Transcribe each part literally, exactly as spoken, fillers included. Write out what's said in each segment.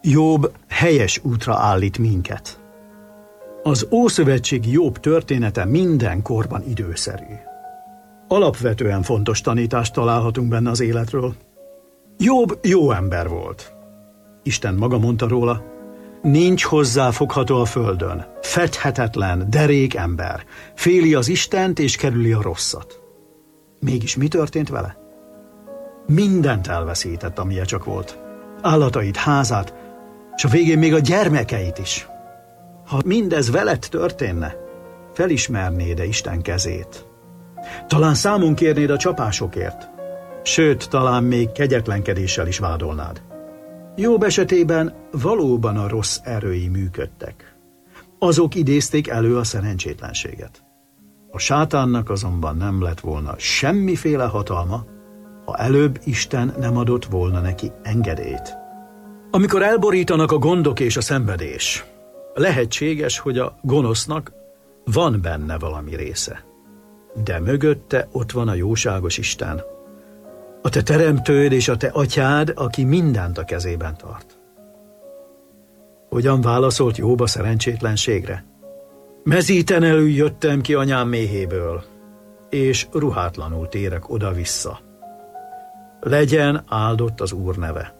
Jobb helyes útra állít minket. Az Ószövetségi Jobb története minden korban időszerű. Alapvetően fontos tanítást találhatunk benne az életről. Jobb jó ember volt. Isten maga mondta róla, nincs hozzáfogható a földön, fedhetetlen, derék ember, féli az Istent és kerüli a rosszat. Mégis mi történt vele? Mindent elveszített, amilyen csak volt. Állatait, házát, és a végén még a gyermekeit is. Ha mindez veled történne, felismernéd-e Isten kezét? Talán számon kérnéd a csapásokért, sőt, talán még kegyetlenkedéssel is vádolnád. Jobb esetében valóban a rossz erői működtek. Azok idézték elő a szerencsétlenséget. A sátánnak azonban nem lett volna semmiféle hatalma, ha előbb Isten nem adott volna neki engedélyt. Amikor elborítanak a gondok és a szenvedés, lehetséges, hogy a gonosznak van benne valami része. De mögötte ott van a jóságos Isten, a te teremtőd és a te atyád, aki mindent a kezében tart. Hogyan válaszolt Jobb a szerencsétlenségre? Mezítenelül jöttem ki anyám méhéből, és ruhátlanul térek oda-vissza. Legyen áldott az Úr neve.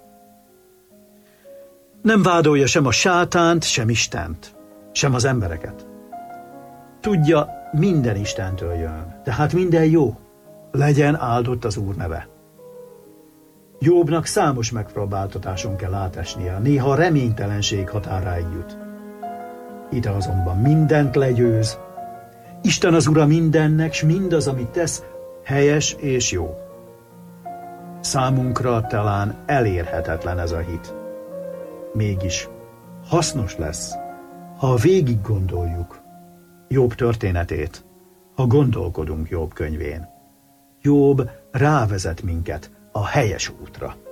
Nem vádolja sem a sátánt, sem Istent, sem az embereket. Tudja, minden Istentől jön, tehát minden jó. Legyen áldott az Úr neve. Jobbnak számos megpróbáltatáson kell átesnie, néha reménytelenség határáig jut. Ide azonban mindent legyőz. Isten az Ura mindennek, s mindaz, amit tesz, helyes és jó. Számunkra talán elérhetetlen ez a hit. Mégis hasznos lesz, ha végig gondoljuk Jobb történetét, ha gondolkodunk Jobb könyvén. Jobb rávezet minket a helyes útra.